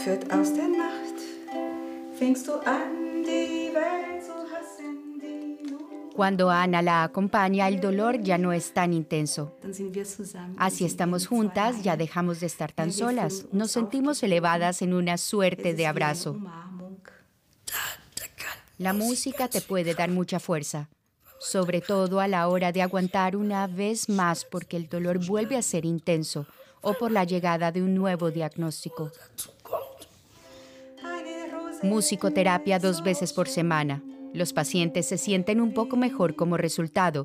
führt aus der Nacht. Fängst du an, die Welt zu hassen, die Not. Cuando Ana la acompaña, el dolor ya no es tan intenso. Dann sind wir zusammen. Así estamos juntas, ya dejamos de estar tan solas. Nos sentimos elevadas en una suerte de abrazo. La música te puede dar mucha fuerza, sobre todo a la hora de aguantar una vez más porque el dolor vuelve a ser intenso o por la llegada de un nuevo diagnóstico. Musicoterapia 2 veces por semana. Los pacientes se sienten un poco mejor como resultado.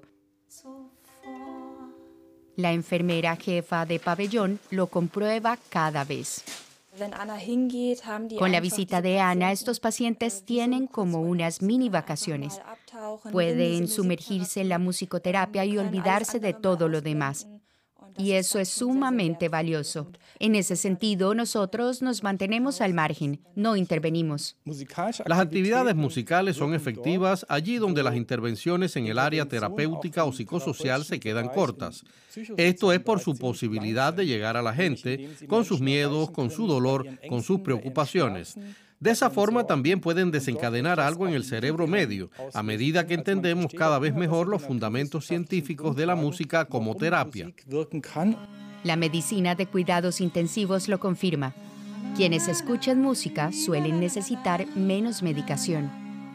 La enfermera jefa de pabellón lo comprueba cada vez. Con la visita de Ana, estos pacientes tienen como unas mini vacaciones. Pueden sumergirse en la musicoterapia y olvidarse de todo lo demás. Y eso es sumamente valioso. En ese sentido, nosotros nos mantenemos al margen, no intervenimos. Las actividades musicales son efectivas allí donde las intervenciones en el área terapéutica o psicosocial se quedan cortas. Esto es por su posibilidad de llegar a la gente con sus miedos, con su dolor, con sus preocupaciones. De esa forma también pueden desencadenar algo en el cerebro medio, a medida que entendemos cada vez mejor los fundamentos científicos de la música como terapia. La medicina de cuidados intensivos lo confirma. Quienes escuchan música suelen necesitar menos medicación.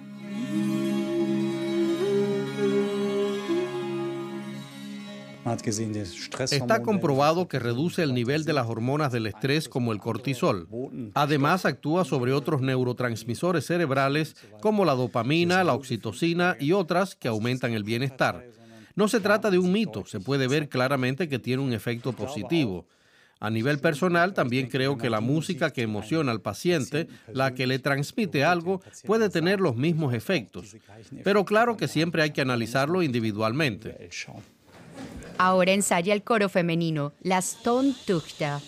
Está comprobado que reduce el nivel de las hormonas del estrés como el cortisol. Además, actúa sobre otros neurotransmisores cerebrales como la dopamina, la oxitocina y otras que aumentan el bienestar. No se trata de un mito, se puede ver claramente que tiene un efecto positivo. A nivel personal, también creo que la música que emociona al paciente, la que le transmite algo, puede tener los mismos efectos. Pero claro que siempre hay que analizarlo individualmente. Ahora ensaya el coro femenino, las Tontuchter.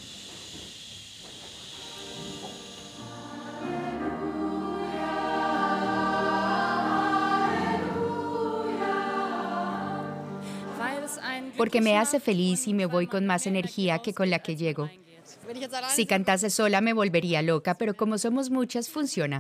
Porque me hace feliz y me voy con más energía que con la que llego. Si cantase sola me volvería loca, pero como somos muchas, funciona.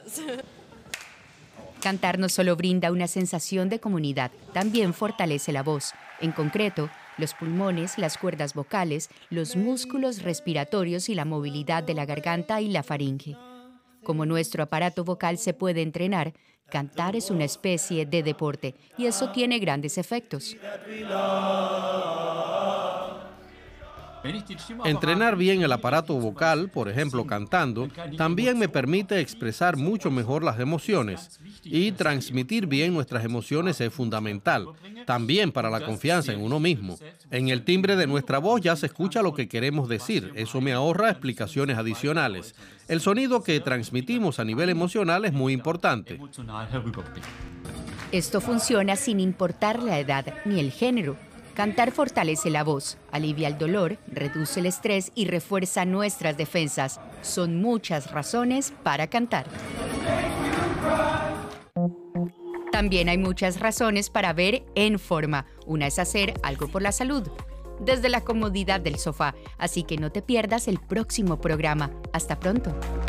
Cantar no solo brinda una sensación de comunidad, también fortalece la voz. En concreto, los pulmones, las cuerdas vocales, los músculos respiratorios y la movilidad de la garganta y la faringe. Como nuestro aparato vocal se puede entrenar, cantar es una especie de deporte y eso tiene grandes efectos. Entrenar bien el aparato vocal, por ejemplo cantando, también me permite expresar mucho mejor las emociones. Y transmitir bien nuestras emociones es fundamental, también para la confianza en uno mismo. En el timbre de nuestra voz ya se escucha lo que queremos decir, eso me ahorra explicaciones adicionales. El sonido que transmitimos a nivel emocional es muy importante. Esto funciona sin importar la edad ni el género. Cantar fortalece la voz, alivia el dolor, reduce el estrés y refuerza nuestras defensas. Son muchas razones para cantar. También hay muchas razones para ver en forma. Una es hacer algo por la salud, desde la comodidad del sofá. Así que no te pierdas el próximo programa. Hasta pronto.